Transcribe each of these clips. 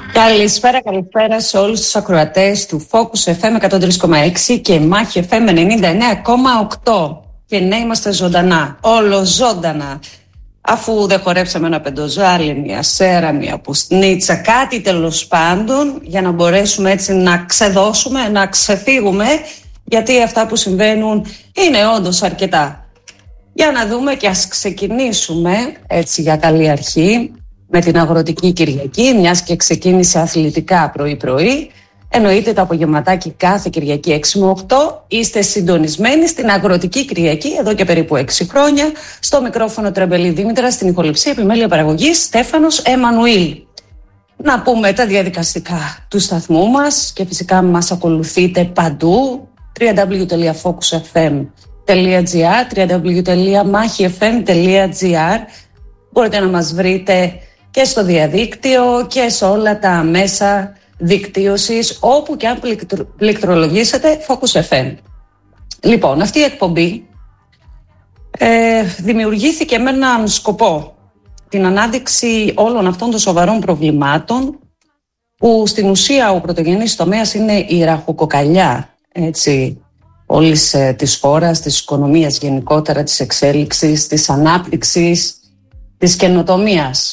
Καλησπέρα σε όλους τους ακροατές του Focus FM 103,6 και Μάχη FM 99,8. Και ναι, είμαστε ζωντανά, ολοζώντανα. Αφού δεν χορέψαμε ένα πεντοζάλι, μια σέρα, μια πουστνίτσα, κάτι τέλος πάντων, για να μπορέσουμε έτσι να ξεδώσουμε, να ξεφύγουμε, γιατί αυτά που συμβαίνουν είναι όντως αρκετά. Για να δούμε και ας ξεκινήσουμε έτσι για καλή αρχή με την Αγροτική Κυριακή, μιας και ξεκίνησε αθλητικά πρωί-πρωί. Εννοείται το απογευματάκι κάθε Κυριακή 6 με 8. Είστε συντονισμένοι στην Αγροτική Κυριακή εδώ και περίπου 6 χρόνια. Στο μικρόφωνο Τρεμπελή Δήμητρα, στην ηχοληψία επιμέλεια παραγωγής Στέφανος Εμμανουήλ. Να πούμε τα διαδικαστικά του σταθμού μας και φυσικά μας ακολουθείτε παντού. www.focusfm.gr, www.mahifm.gr. Μπορείτε να μας βρείτε και στο διαδίκτυο και σε όλα τα μέσα δικτύωσης, όπου και αν πληκτρολογήσετε Focus FM. Λοιπόν, αυτή η εκπομπή δημιουργήθηκε με έναν σκοπό, την ανάδειξη όλων αυτών των σοβαρών προβλημάτων, που στην ουσία ο πρωτογενής τομέας είναι η ραχοκοκαλιά, έτσι, όλης της χώρας, της οικονομίας γενικότερα, της εξέλιξης, της ανάπτυξης, της καινοτομίας.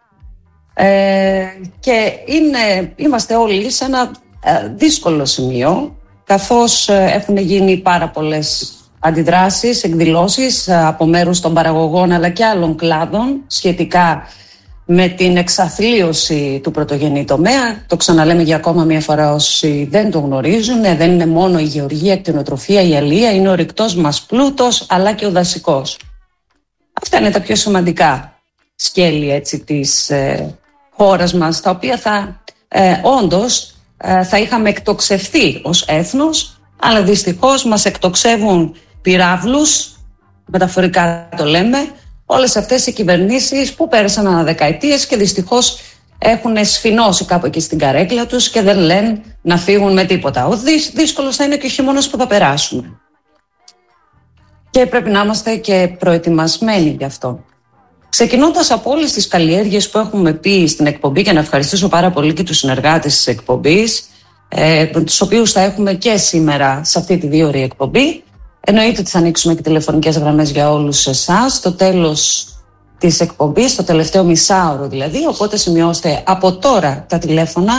Και είμαστε όλοι σε ένα δύσκολο σημείο, καθώς έχουν γίνει πάρα πολλές αντιδράσεις, εκδηλώσεις από μέρους των παραγωγών αλλά και άλλων κλάδων σχετικά με την εξαθλίωση του πρωτογενή τομέα. Το ξαναλέμε για ακόμα μια φορά όσοι δεν το γνωρίζουν. Δεν είναι μόνο η γεωργία, η κτηνοτροφία, η αλεία, είναι ο ρηκτός μας πλούτος αλλά και ο δασικός. Αυτά είναι τα πιο σημαντικά σκέλη έτσι της χώρας μας, τα οποία όντως θα είχαμε εκτοξευθεί ως έθνος, αλλά δυστυχώς μας εκτοξεύουν πυράβλους, μεταφορικά το λέμε, όλες αυτές οι κυβερνήσεις που πέρασαν αναδεκαετίες και δυστυχώς έχουν σφινώσει κάπου εκεί στην καρέκλα τους και δεν λένε να φύγουν με τίποτα. Ο δύσκολος θα είναι και ο χειμώνας που θα περάσουμε. Και πρέπει να είμαστε και προετοιμασμένοι γι' αυτό. Ξεκινώντας από όλες τις καλλιέργειες που έχουμε πει στην εκπομπή, και να ευχαριστήσω πάρα πολύ και τους συνεργάτες της εκπομπής, τους οποίους θα έχουμε και σήμερα σε αυτή τη 2ωρη εκπομπή. Εννοείται ότι θα ανοίξουμε και τηλεφωνικές γραμμές για όλους εσάς στο τέλος της εκπομπής, στο τελευταίο μισάωρο δηλαδή, οπότε σημειώστε από τώρα τα τηλέφωνα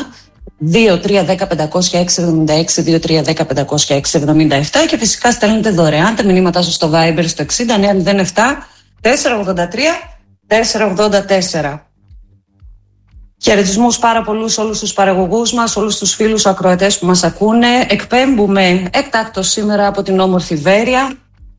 2310-506-76, 2310-506-77 και φυσικά στέλνετε δωρεάν τα μηνύματά σας στο Viber στο 6907-483-484. Χαιρετισμούς πάρα πολλούς όλους τους παραγωγούς μας, όλους τους φίλους ακροατές που μας ακούνε. Εκπέμπουμε εκτάκτως σήμερα από την όμορφη Βέρεια,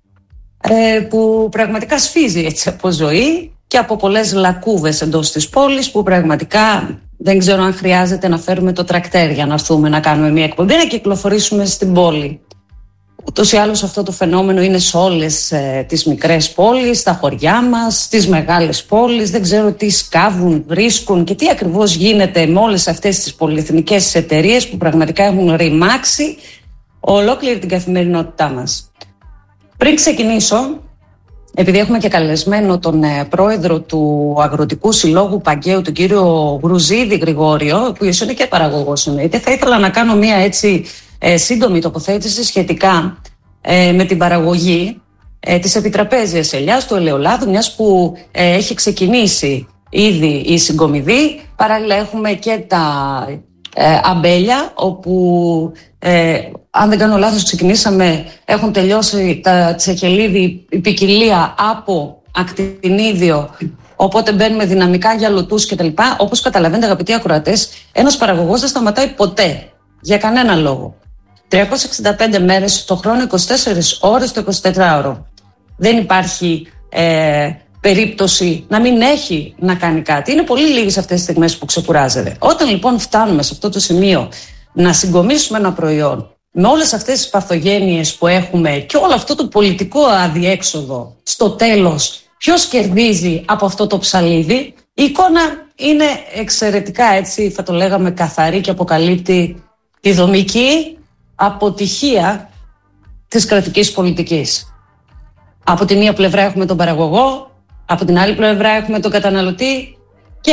που πραγματικά σφίζει έτσι από ζωή και από πολλές λακκούβες εντός της πόλης, που πραγματικά δεν ξέρω αν χρειάζεται να φέρουμε το τρακτέρ για να έρθουμε να κάνουμε μια εκπομπή, να κυκλοφορήσουμε στην πόλη. Ούτως ή άλλως αυτό το φαινόμενο είναι σε όλες τις μικρές πόλεις, στα χωριά μας, στις μεγάλες πόλεις. Δεν ξέρω τι σκάβουν, βρίσκουν και τι ακριβώς γίνεται με όλες αυτές τις πολυεθνικές εταιρείες που πραγματικά έχουν ρημάξει ολόκληρη την καθημερινότητά μας. Πριν ξεκινήσω, επειδή έχουμε και καλεσμένο τον πρόεδρο του Αγροτικού Συλλόγου Παγκαίου, τον κύριο Γρουζίδη Γρηγόριο, ο οποίος είναι και παραγωγός εννοείται, θα ήθελα να κάνω μια έτσι σύντομη τοποθέτηση σχετικά με την παραγωγή της επιτραπέζιας ελιάς, του ελαιολάδου, μιας που έχει ξεκινήσει ήδη η συγκομιδή. Παράλληλα έχουμε και τα αμπέλια, όπου αν δεν κάνω λάθος έχουν τελειώσει τα τσεχελίδι, η ποικιλία από ακτινίδιο, οπότε μπαίνουμε δυναμικά για λωτούς κτλ. Όπως καταλαβαίνετε αγαπητοί ακροατές, ένας παραγωγός δεν σταματάει ποτέ, για κανένα λόγο. 365 μέρες το χρόνο, 24 ώρες το 24ωρο. Δεν υπάρχει περίπτωση να μην έχει να κάνει κάτι. Είναι πολύ λίγες αυτές τις στιγμές που ξεκουράζεται. Όταν λοιπόν φτάνουμε σε αυτό το σημείο να συγκομίσουμε ένα προϊόν με όλες αυτές τις παθογένειες που έχουμε και όλο αυτό το πολιτικό αδιέξοδο, στο τέλος ποιος κερδίζει από αυτό το ψαλίδι, η εικόνα είναι εξαιρετικά έτσι, θα το λέγαμε, καθαρή και αποκαλύπτει τη δομική αποτυχία της κρατικής πολιτικής. Από τη μία πλευρά έχουμε τον παραγωγό, από την άλλη πλευρά έχουμε τον καταναλωτή και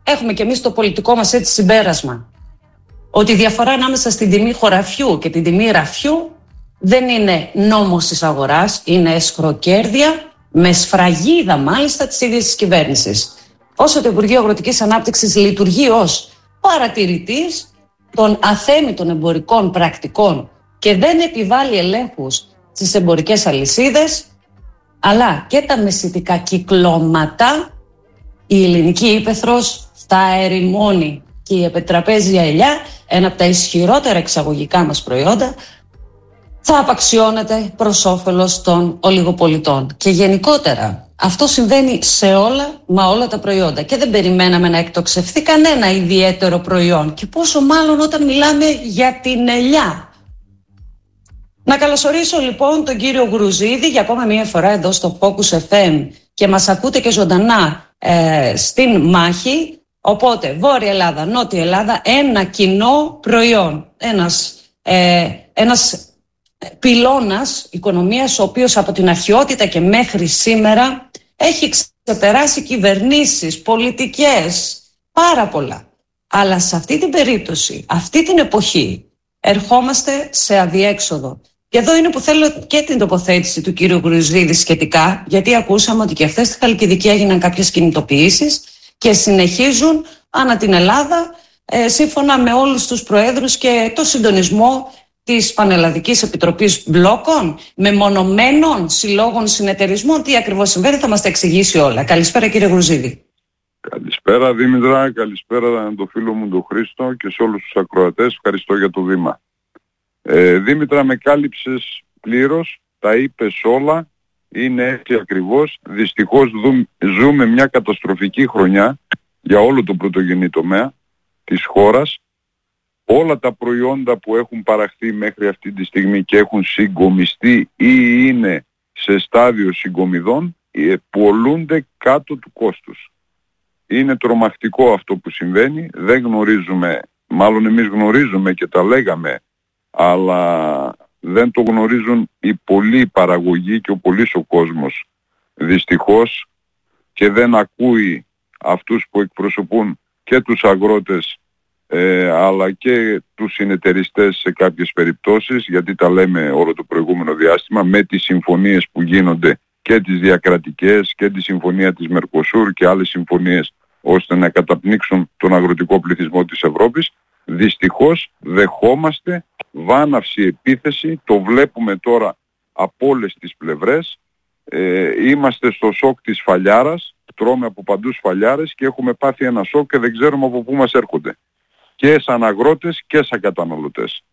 έχουμε κι εμείς το πολιτικό μας έτσι συμπέρασμα. Ότι η διαφορά ανάμεσα στην τιμή χωραφιού και την τιμή ραφιού δεν είναι νόμος της αγοράς, είναι εσχροκέρδεια, με σφραγίδα μάλιστα της ίδιας της κυβέρνησης. Όσο το Υπουργείο Αγροτικής Ανάπτυξης λειτουργεί ως παρατηρητής των αθέμητων εμπορικών πρακτικών και δεν επιβάλλει ελέγχους στις εμπορικές αλυσίδες, αλλά και τα μεσητικά κυκλώματα, η ελληνική ύπαιθρος θα ερημώνει και η επιτραπέζια ελιά, ένα από τα ισχυρότερα εξαγωγικά μας προϊόντα, θα απαξιώνεται προς όφελος των ολιγοπολιτών. Και γενικότερα αυτό συμβαίνει σε όλα τα προϊόντα και δεν περιμέναμε να εκτοξευθεί κανένα ιδιαίτερο προϊόν και πόσο μάλλον όταν μιλάμε για την ελιά. Να καλωσορίσω λοιπόν τον κύριο Γρουζίδη για ακόμα μία φορά εδώ στο Focus FM και μας ακούτε και ζωντανά στην μάχη. Οπότε Βόρεια Ελλάδα, Νότια Ελλάδα, ένα κοινό προϊόν, ένας πυλώνας οικονομίας ο οποίος από την αρχαιότητα και μέχρι σήμερα έχει ξεπεράσει κυβερνήσεις, πολιτικές, πάρα πολλά. Αλλά σε αυτή την περίπτωση, αυτή την εποχή, ερχόμαστε σε αδιέξοδο. Και εδώ είναι που θέλω και την τοποθέτηση του κύριου Γρουζίδη σχετικά, γιατί ακούσαμε ότι και χθες στη Χαλκιδική έγιναν κάποιες κινητοποιήσεις και συνεχίζουν ανά την Ελλάδα, σύμφωνα με όλους τους προέδρους και το συντονισμό της Πανελλαδικής Επιτροπής Μπλόκων, μεμονωμένων συλλόγων συνεταιρισμών. Τι ακριβώς συμβαίνει, θα μας τα εξηγήσει όλα. Καλησπέρα κύριε Γρουζίδη. Καλησπέρα Δήμητρα, καλησπέρα το φίλο μου τον Χρήστο και σε όλους τους ακροατές. Ευχαριστώ για το βήμα. Δήμητρα, με κάλυψες πλήρως, τα είπες όλα, είναι έτσι ακριβώς. Δυστυχώς ζούμε μια καταστροφική χρονιά για όλο το πρωτογενή τομέα της χώρας. Όλα τα προϊόντα που έχουν παραχθεί μέχρι αυτή τη στιγμή και έχουν συγκομιστεί ή είναι σε στάδιο συγκομιδών πωλούνται κάτω του κόστους. Είναι τρομακτικό αυτό που συμβαίνει, δεν γνωρίζουμε, μάλλον εμείς γνωρίζουμε και τα λέγαμε, αλλά δεν το γνωρίζουν οι πολλοί παραγωγοί και ο πολύς ο κόσμος δυστυχώς και δεν ακούει αυτούς που εκπροσωπούν και τους αγρότες αλλά και τους συνεταιριστές σε κάποιες περιπτώσεις, γιατί τα λέμε όλο το προηγούμενο διάστημα με τις συμφωνίες που γίνονται και τις διακρατικές και τη συμφωνία της Μερκοσούρ και άλλες συμφωνίες ώστε να καταπνίξουν τον αγροτικό πληθυσμό της Ευρώπης. Δυστυχώς δεχόμαστε βάναυση επίθεση, το βλέπουμε τώρα από όλες τις πλευρές. Είμαστε στο σοκ της φαλιάρας, τρώμε από παντού σφαλιάρες και έχουμε πάθει ένα σοκ και δεν ξέρουμε από πού μας έρχονται. Και σαν αγρότες και σαν καταναλωτές.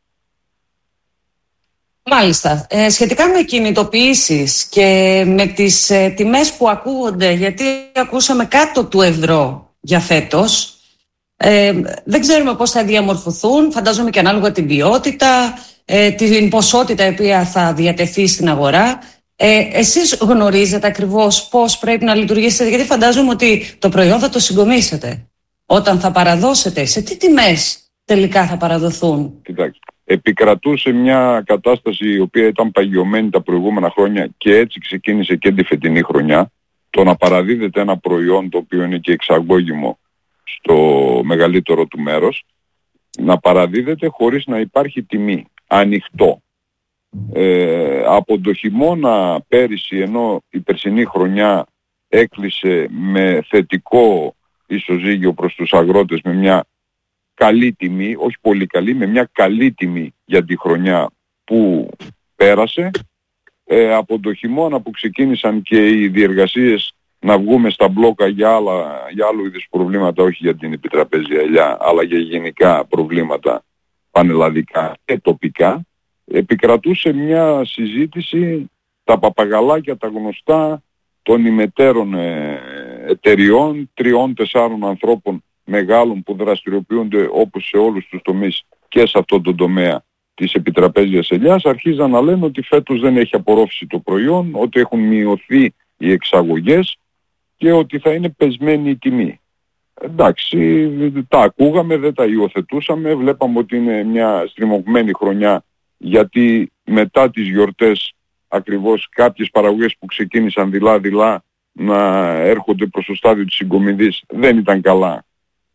Μάλιστα. Σχετικά με κινητοποιήσεις και με τις τιμές που ακούγονται, γιατί ακούσαμε κάτω του ευρώ για φέτος, δεν ξέρουμε πώς θα διαμορφωθούν, φαντάζομαι και ανάλογα την ποιότητα, την ποσότητα η οποία θα διατεθεί στην αγορά. Εσείς γνωρίζετε ακριβώς πώς πρέπει να λειτουργήσετε, γιατί φαντάζομαι ότι το προϊόν θα το συγκομίσετε. Όταν θα παραδώσετε, σε τι τιμές τελικά θα παραδοθούν? Κοιτάξτε, επικρατούσε μια κατάσταση η οποία ήταν παγιωμένη τα προηγούμενα χρόνια και έτσι ξεκίνησε και τη φετινή χρονιά. Το να παραδίδεται ένα προϊόν το οποίο είναι και εξαγώγημο στο μεγαλύτερο του μέρος, να παραδίδεται χωρίς να υπάρχει τιμή, ανοιχτό. Από το χειμώνα πέρυσι, ενώ η περσινή χρονιά έκλεισε με θετικό ισοζύγιο προς τους αγρότες με μια καλή τιμή, όχι πολύ καλή, με μια καλή τιμή για τη χρονιά που πέρασε, από το χειμώνα που ξεκίνησαν και οι διεργασίες να βγούμε στα μπλόκα για άλλου είδους προβλήματα, όχι για την επιτραπέζια ελιά, αλλά για γενικά προβλήματα πανελλαδικά και τοπικά, επικρατούσε μια συζήτηση, τα παπαγαλάκια, τα γνωστά των ημετέρων εταιριών, 3-4 ανθρώπων μεγάλων που δραστηριοποιούνται όπως σε όλους τους τομείς και σε αυτό το τομέα της επιτραπέζιας ελιάς, αρχίζαν να λένε ότι φέτος δεν έχει απορρόφηση το προϊόν, ότι έχουν μειωθεί οι εξαγωγές και ότι θα είναι πεσμένη η τιμή. Εντάξει, τα ακούγαμε, δεν τα υιοθετούσαμε, βλέπαμε ότι είναι μια στριμωγμένη χρονιά, γιατί μετά τις γιορτές ακριβώς κάποιες παραγωγές που ξεκίνησαν δειλά-δειλά να έρχονται προς το στάδιο της συγκομιδής δεν ήταν καλά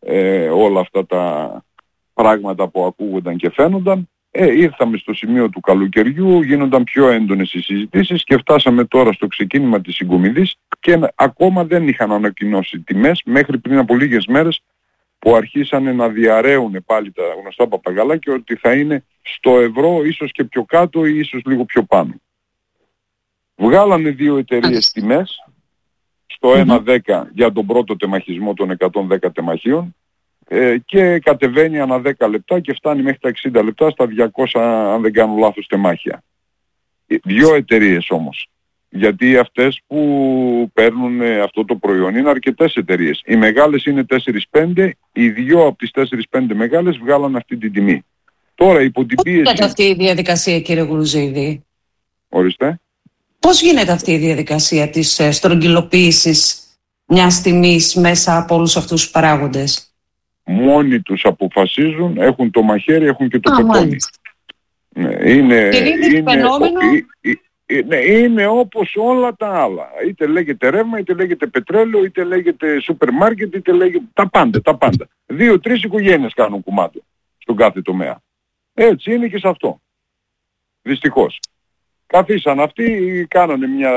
όλα αυτά τα πράγματα που ακούγονταν και φαίνονταν. Ήρθαμε στο σημείο του καλοκαιριού, γίνονταν πιο έντονες οι συζητήσεις και φτάσαμε τώρα στο ξεκίνημα της συγκομιδής και ακόμα δεν είχαν ανακοινώσει τιμές μέχρι πριν από λίγες μέρες που αρχίσανε να διαρρέουν πάλι τα γνωστά παπαγαλάκια ότι θα είναι στο ευρώ, ίσως και πιο κάτω ή ίσως λίγο πιο πάνω. Βγάλανε 2 εταιρείες τιμές στο 1,10 για τον πρώτο τεμαχισμό των 110 τεμαχίων και κατεβαίνει ανά 10 λεπτά και φτάνει μέχρι τα 60 λεπτά στα 200, αν δεν κάνω λάθος, τεμάχια. 2 εταιρείες όμως. Γιατί αυτές που παίρνουν αυτό το προϊόν είναι αρκετές εταιρείες. Οι μεγάλες είναι 4-5, οι 2 από τις 4-5 μεγάλες βγάλαν αυτή την τιμή. Τώρα υπό την πίεση... Πώς γίνεται αυτή η διαδικασία, κύριε Γουρουζίδη? Ορίστε. Πώς γίνεται αυτή η διαδικασία της στρογγυλοποίησης μιας τιμής μέσα από όλους αυτούς τους παράγοντες? Μόνοι τους αποφασίζουν, έχουν το μαχαίρι, έχουν και το πεπόνι. Ναι, είναι φαινόμενο... είναι όπως όλα τα άλλα. Είτε λέγεται ρεύμα, είτε λέγεται πετρέλαιο, είτε λέγεται σούπερ μάρκετ, είτε λέγεται... Τα πάντα. 2-3 οικογένειες κάνουν κουμάντο στον κάθε τομέα. Έτσι είναι και σε αυτό. Δυστυχώς. Καθίσαν αυτοί, κάνανε μια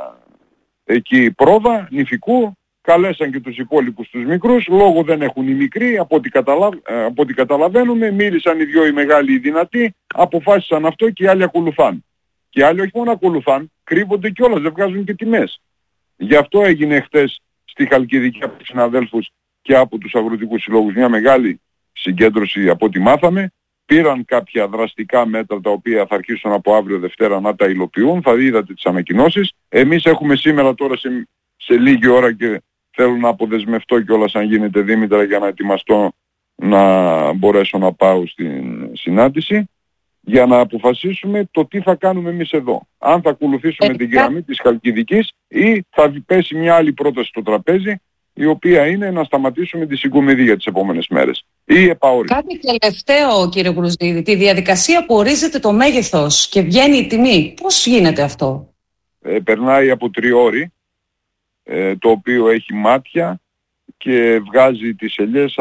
εκεί πρόβα νηφικού, καλέσαν και τους υπόλοιπους τους μικρούς, λόγω δεν έχουν οι μικροί, από ό,τι καταλαβαίνουμε, μίλησαν οι 2 οι μεγάλοι οι δυνατοί, αποφάσισαν αυτό και οι άλλοι ακολουθάν. Και οι άλλοι όχι μόνο ακολουθάν, κρύβονται κιόλας, δεν βγάζουν και τιμές. Γι' αυτό έγινε χτες στη Χαλκιδική από τους συναδέλφους και από τους αγροτικούς συλλόγους μια μεγάλη συγκέντρωση από ό,τι μάθαμε. Πήραν κάποια δραστικά μέτρα τα οποία θα αρχίσουν από αύριο Δευτέρα να τα υλοποιούν, θα είδατε τις ανακοινώσεις. Εμείς έχουμε σήμερα τώρα σε λίγη ώρα και θέλω να αποδεσμευτώ κιόλας αν γίνεται, Δήμητρα, για να ετοιμαστώ να μπορέσω να πάω στην συνάντηση για να αποφασίσουμε το τι θα κάνουμε εμείς εδώ. Αν θα ακολουθήσουμε την γραμμή της Χαλκιδικής ή θα πέσει μια άλλη πρόταση στο τραπέζι, η οποία είναι να σταματήσουμε τη συγκομιδή για τις επόμενες μέρες. Ή επαόριστο. Κάτι τελευταίο, κύριε Γουρουζίδη, τη διαδικασία που ορίζεται το μέγεθος και βγαίνει η τιμή, πώς γίνεται αυτό? Περνάει από τριώρι, το οποίο έχει μάτια και βγάζει τις ελιές,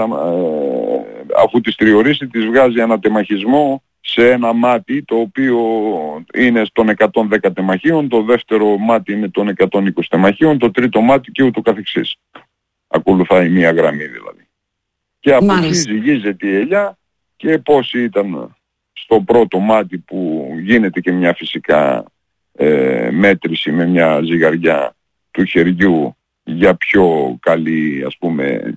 αφού τις τριωρίσει, τις βγάζει ένα τεμαχισμό σε ένα μάτι, το οποίο είναι των 110 τεμαχίων, το δεύτερο μάτι είναι των 120 τεμαχίων, το τρίτο μάτι και ούτω καθεξής. Ακολουθάει μία γραμμή δηλαδή. Και από εκεί ζυγίζεται η ελιά και πόσοι ήταν στο πρώτο μάτι που γίνεται και μια φυσικά μέτρηση με μια ζυγαριά του χεριού για πιο καλή, ας πούμε,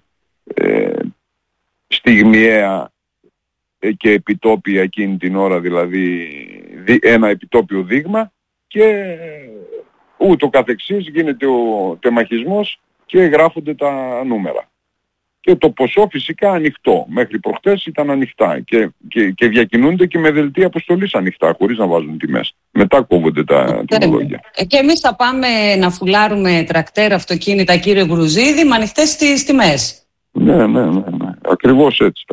στιγμιαία και επιτόπια εκείνη την ώρα, δηλαδή ένα επιτόπιο δείγμα, και ούτω καθεξής γίνεται ο τεμαχισμός και γράφονται τα νούμερα. Και το ποσό φυσικά ανοιχτό. Μέχρι προχτές ήταν ανοιχτά και διακινούνται και με δελτία αποστολής ανοιχτά, χωρίς να βάζουν τιμές. Μετά κόβονται τα τιμολόγια. Και εμείς θα πάμε να φουλάρουμε τρακτέρ, αυτοκίνητα, κύριε Γουρουζίδη, με ανοιχτές τις τιμές. Ναι. Ακριβώς έτσι.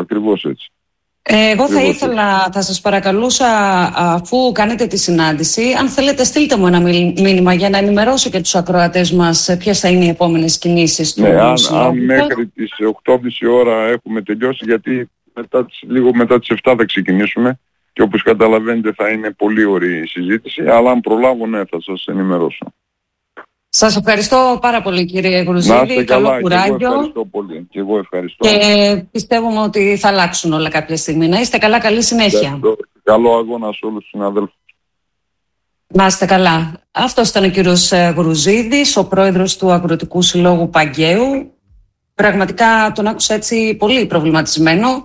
Εγώ θα ήθελα, θα σας παρακαλούσα, αφού κάνετε τη συνάντηση, αν θέλετε στείλτε μου ένα μήνυμα για να ενημερώσω και τους ακροατές μας ποιες θα είναι οι επόμενες κινήσεις του. Ναι, αν μέχρι τις 8.30 ώρα έχουμε τελειώσει, γιατί λίγο μετά τις 7 θα ξεκινήσουμε και όπως καταλαβαίνετε θα είναι πολύ ωραία η συζήτηση, αλλά αν προλάβω, ναι, θα σας ενημερώσω. Σας ευχαριστώ πάρα πολύ, κύριε Γουρουζίδη. Καλό κουράγιο. Και εγώ ευχαριστώ πολύ. Και εγώ ευχαριστώ. Και πιστεύουμε ότι θα αλλάξουν όλα κάποια στιγμή. Να είστε καλά, καλή συνέχεια. Καλό αγώνα σε όλους τους συναδέλφους. Να είστε καλά. Αυτός ήταν ο κύριος Γουρουζίδης, ο πρόεδρος του Αγροτικού Συλλόγου Παγκαίου. Πραγματικά τον άκουσα έτσι πολύ προβληματισμένο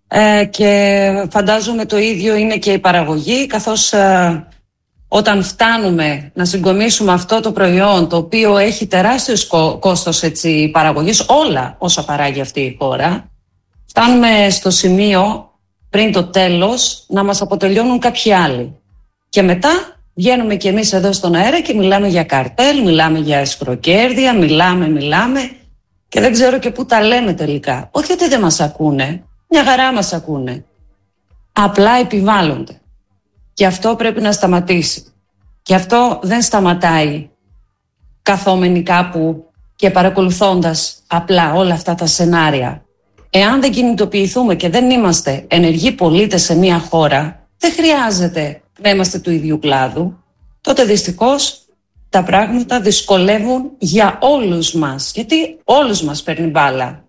και φαντάζομαι το ίδιο είναι και η παραγωγή, καθώς όταν φτάνουμε να συγκομίσουμε αυτό το προϊόν, το οποίο έχει τεράστιο κόστος παραγωγής, όλα όσα παράγει αυτή η χώρα, φτάνουμε στο σημείο πριν το τέλος να μας αποτελειώνουν κάποιοι άλλοι. Και μετά βγαίνουμε κι εμείς εδώ στον αέρα και μιλάμε για καρτέλ, μιλάμε για εσχροκέρδεια, μιλάμε και δεν ξέρω και πού τα λέμε τελικά. Όχι ότι δεν μας ακούνε, μια χαρά μας ακούνε. Απλά επιβάλλονται. Και αυτό πρέπει να σταματήσει. Και αυτό δεν σταματάει καθόμενοι κάπου και παρακολουθώντας απλά όλα αυτά τα σενάρια. εάν δεν κινητοποιηθούμε και δεν είμαστε ενεργοί πολίτες σε μια χώρα, δεν χρειάζεται να είμαστε του ίδιου κλάδου, τότε δυστυχώς τα πράγματα δυσκολεύουν για όλους μας, γιατί όλους μας παίρνει μπάλα.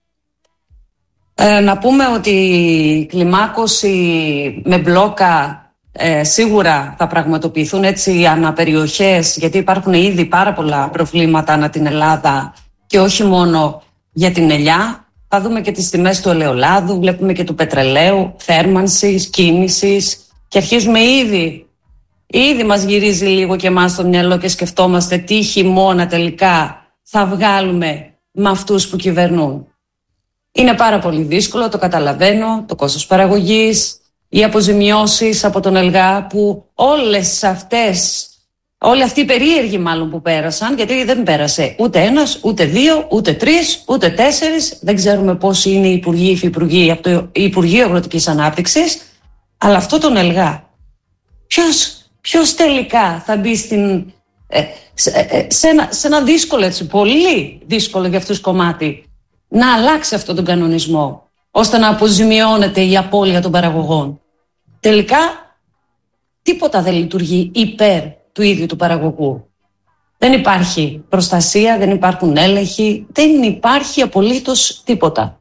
Να πούμε ότι η κλιμάκωση με μπλόκα σίγουρα θα πραγματοποιηθούν έτσι αναπεριοχές, γιατί υπάρχουν ήδη πάρα πολλά προβλήματα ανά την Ελλάδα και όχι μόνο για την ελιά. Θα δούμε και τις τιμές του ελαιολάδου, βλέπουμε και του πετρελαίου, θέρμανσης, κίνησης και αρχίζουμε ήδη μας γυρίζει λίγο και εμάς στο μυαλό και σκεφτόμαστε τι χειμώνα τελικά θα βγάλουμε με αυτούς που κυβερνούν. Είναι πάρα πολύ δύσκολο, το καταλαβαίνω, το κόστος παραγωγής, οι αποζημιώσεις από τον ΕΛΓΑ που όλοι αυτοί οι περίεργοι μάλλον που πέρασαν, γιατί δεν πέρασε ούτε ένας, ούτε δύο, ούτε τρεις, ούτε τέσσερις, δεν ξέρουμε πόσοι είναι οι υπουργοί, υφυπουργοί από το Υπουργείο Αγροτικής Ανάπτυξης, αλλά αυτό τον ΕΛΓΑ, ποιος τελικά θα μπει σε ένα δύσκολο, έτσι, πολύ δύσκολο για αυτούς κομμάτι, να αλλάξει αυτόν τον κανονισμό, ώστε να αποζημιώνεται η απώλεια των παραγωγών. Τελικά, τίποτα δεν λειτουργεί υπέρ του ίδιου του παραγωγού. Δεν υπάρχει προστασία, δεν υπάρχουν έλεγχοι, δεν υπάρχει απολύτως τίποτα.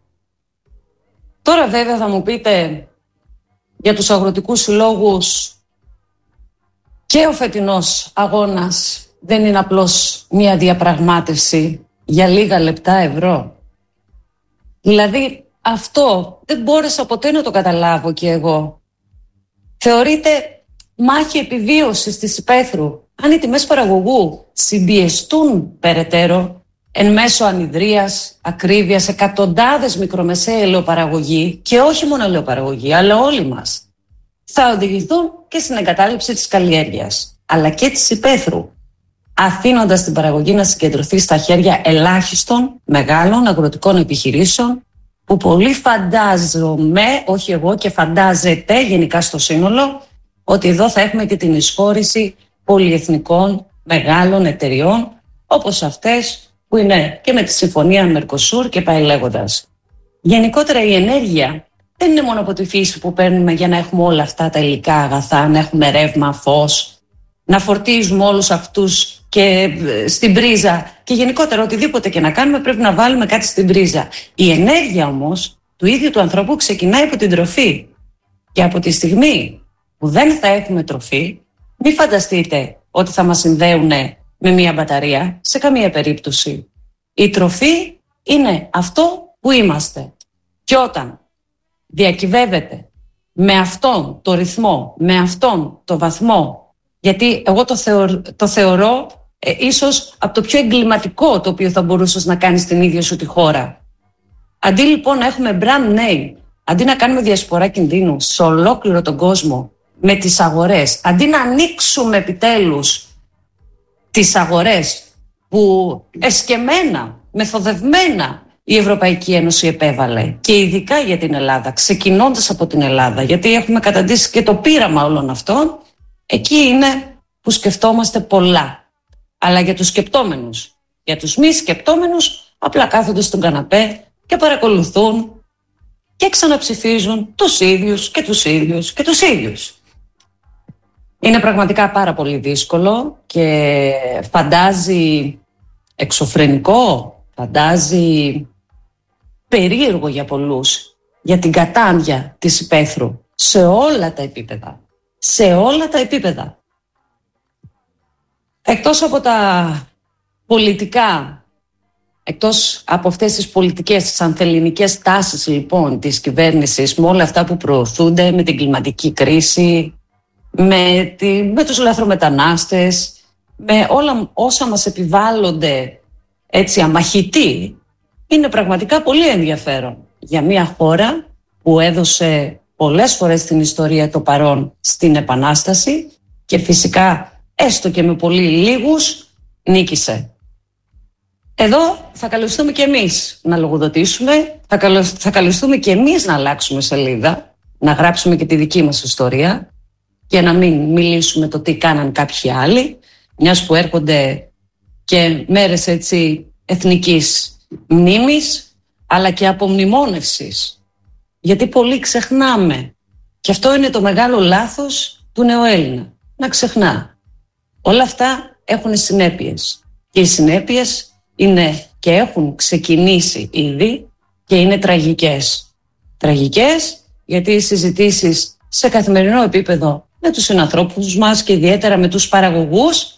Τώρα βέβαια θα μου πείτε για τους αγροτικούς συλλόγους και ο φετινός αγώνας δεν είναι απλώς μια διαπραγμάτευση για λίγα λεπτά ευρώ. Δηλαδή αυτό δεν μπόρεσα ποτέ να το καταλάβω κι εγώ. Θεωρείται μάχη επιβίωσης της υπαίθρου. Αν οι τιμές παραγωγού συμπιεστούν περαιτέρω εν μέσω ανιδρείας, ακρίβειας, εκατοντάδες μικρομεσαίοι ελαιοπαραγωγοί και όχι μόνο ελαιοπαραγωγοί, αλλά όλοι μας, θα οδηγηθούν και στην εγκατάλειψη της καλλιέργειας, αλλά και της υπαίθρου, αφήνοντας την παραγωγή να συγκεντρωθεί στα χέρια ελάχιστων μεγάλων αγροτικών επιχειρήσεων που πολύ φαντάζομαι, όχι εγώ και φαντάζεται γενικά στο σύνολο, ότι εδώ θα έχουμε και την εισχώρηση πολυεθνικών μεγάλων εταιριών όπως αυτές που είναι και με τη συμφωνία Μερκοσούρ και πάει λέγοντας. Γενικότερα η ενέργεια δεν είναι μόνο από τη φύση που παίρνουμε για να έχουμε όλα αυτά τα υλικά αγαθά, να έχουμε ρεύμα, φως, να φορτίζουμε όλους αυτούς και στην πρίζα και γενικότερα οτιδήποτε και να κάνουμε πρέπει να βάλουμε κάτι στην πρίζα. Η ενέργεια όμως του ίδιου του ανθρώπου ξεκινάει από την τροφή και από τη στιγμή που δεν θα έχουμε τροφή, μην φανταστείτε ότι θα μας συνδέουν με μια μπαταρία, σε καμία περίπτωση. Η τροφή είναι αυτό που είμαστε. Και όταν διακυβεύεται με αυτόν το ρυθμό, με αυτόν το βαθμό, γιατί εγώ το θεωρώ ίσως από το πιο εγκληματικό το οποίο θα μπορούσες να κάνεις στην ίδια σου τη χώρα. Αντί λοιπόν να έχουμε brand name, αντί να κάνουμε διασπορά κινδύνου σε ολόκληρο τον κόσμο με τις αγορές, αντί να ανοίξουμε επιτέλους τις αγορές που εσκεμμένα, μεθοδευμένα η Ευρωπαϊκή Ένωση επέβαλε και ειδικά για την Ελλάδα, ξεκινώντας από την Ελλάδα, γιατί έχουμε καταντήσει και το πείραμα όλων αυτών, εκεί είναι που σκεφτόμαστε πολλά. Αλλά για τους σκεπτόμενους, για τους μη σκεπτόμενους, απλά κάθονται στον καναπέ και παρακολουθούν και ξαναψηφίζουν τους ίδιους και τους ίδιους και τους ίδιους. Είναι πραγματικά πάρα πολύ δύσκολο και φαντάζει εξωφρενικό, φαντάζει περίεργο για πολλούς, για την κατάντια της υπαίθρου σε όλα τα επίπεδα. Σε όλα τα επίπεδα. Εκτός από τα πολιτικά, εκτός από αυτές τις πολιτικές, τις ανθελληνικές τάσεις λοιπόν της κυβέρνησης, με όλα αυτά που προωθούνται, με την κλιματική κρίση, με τους λαθρομετανάστες, με όλα όσα μας επιβάλλονται έτσι αμαχητοί, είναι πραγματικά πολύ ενδιαφέρον για μια χώρα που έδωσε πολλές φορές στην ιστορία το παρόν στην Επανάσταση και φυσικά έστω και με πολύ λίγους νίκησε. Εδώ θα καλωστούμε και εμείς να λογοδοτήσουμε, θα καλωστούμε και εμείς να αλλάξουμε σελίδα, να γράψουμε και τη δική μας ιστορία και να μην μιλήσουμε το τι κάναν κάποιοι άλλοι, μιας που έρχονται και μέρες έτσι εθνικής μνήμης, αλλά και απομνημόνευσης. Γιατί πολύ ξεχνάμε. Και αυτό είναι το μεγάλο λάθος του νεοέλληνα. Να ξεχνά. Όλα αυτά έχουν συνέπειες. Και οι συνέπειες είναι και έχουν ξεκινήσει ήδη και είναι τραγικές. Τραγικές γιατί οι συζητήσεις σε καθημερινό επίπεδο με τους συνανθρώπους μας και ιδιαίτερα με τους παραγωγούς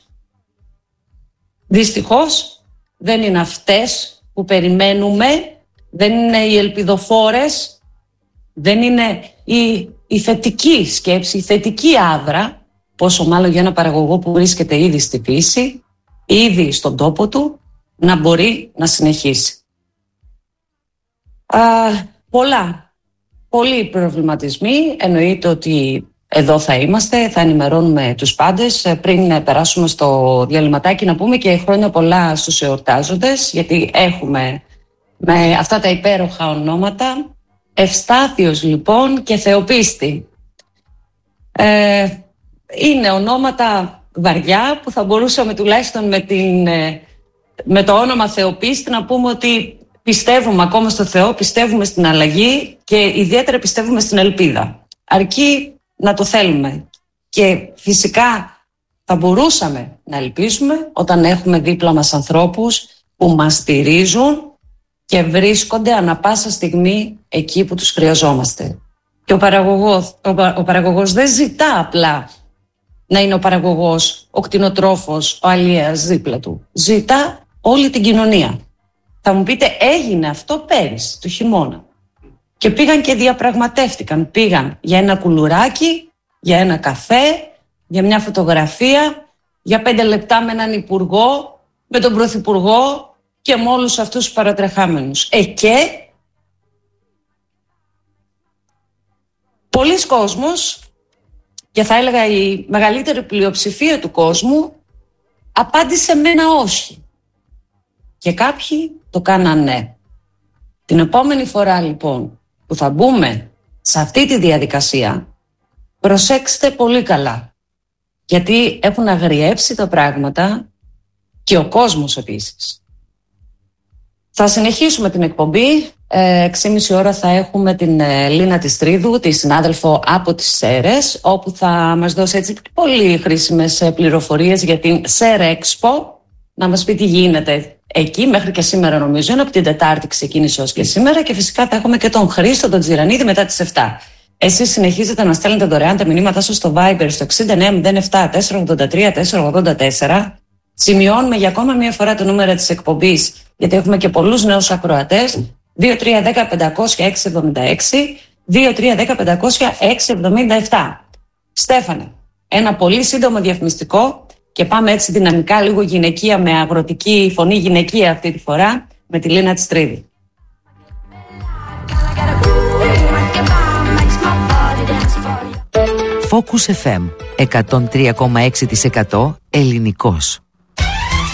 δυστυχώς δεν είναι αυτές που περιμένουμε, δεν είναι οι ελπιδοφόρες, δεν είναι η θετική σκέψη, η θετική άδρα, πόσο μάλλον για ένα παραγωγό που βρίσκεται ήδη στη φύση, ήδη στον τόπο του, να μπορεί να συνεχίσει. Πολλοί προβληματισμοί, εννοείται ότι εδώ θα είμαστε, θα ενημερώνουμε τους πάντες. Πριν περάσουμε στο διαλυματάκι να πούμε και χρόνια πολλά στους εορτάζοντες, γιατί έχουμε με αυτά τα υπέροχα ονόματα. Ευστάθιος λοιπόν και Θεοπίστη. Είναι ονόματα βαριά που θα μπορούσαμε τουλάχιστον με το όνομα Θεοπίστη να πούμε ότι πιστεύουμε ακόμα στο Θεό, πιστεύουμε στην αλλαγή και ιδιαίτερα πιστεύουμε στην ελπίδα. Αρκεί να το θέλουμε. Και φυσικά θα μπορούσαμε να ελπίζουμε όταν έχουμε δίπλα μας ανθρώπους που μας στηρίζουν και βρίσκονται ανα πάσα στιγμή εκεί που τους χρειαζόμαστε. Και ο παραγωγός δεν ζητά απλά να είναι ο παραγωγός, ο κτηνοτρόφος, ο αλιέας δίπλα του. Ζητά όλη την κοινωνία. Θα μου πείτε, έγινε αυτό πέρυσι, το χειμώνα. Και πήγαν και διαπραγματεύτηκαν. Πήγαν για ένα κουλουράκι, για ένα καφέ, για μια φωτογραφία, για 5 λεπτά με έναν υπουργό, με τον πρωθυπουργό και με όλους αυτούς τους παρατρεχάμενους. Και πολλοί κόσμος, και θα έλεγα η μεγαλύτερη πλειοψηφία του κόσμου, απάντησε με ένα όχι. Και κάποιοι το κάναν ναι. Την επόμενη φορά λοιπόν που θα μπούμε σε αυτή τη διαδικασία, προσέξτε πολύ καλά. Γιατί έχουν αγριέψει τα πράγματα και ο κόσμος επίσης. Θα συνεχίσουμε την εκπομπή. 6.30 ώρα θα έχουμε την Λίνα της Τρίδου, τη συνάδελφο από τις Σέρρες, όπου θα μας δώσει έτσι πολύ χρήσιμες πληροφορίες για την Serre Expo. Να μας πει τι γίνεται εκεί, μέχρι και σήμερα νομίζω, είναι από την Τετάρτη ξεκίνησε ως και σήμερα και φυσικά θα έχουμε και τον Χρήστο, τον Τζιρανίδη μετά τις 7. Εσείς συνεχίζετε να στέλνετε δωρεάν τα μηνύματά σας στο Viber στο 6907 483 484. Σημειώνουμε για ακόμα μια φορά το νούμερο της εκπομπής, γιατί έχουμε και πολλούς νέους ακροατές. 2310 500 676, 2310 500 677. Στέφανε, ένα πολύ σύντομο διαφημιστικό και πάμε έτσι δυναμικά, λίγο γυναικεία, με αγροτική φωνή γυναικεία αυτή τη φορά, με τη Λίνα της Τρίδη. Focus FM 103,6% ελληνικός.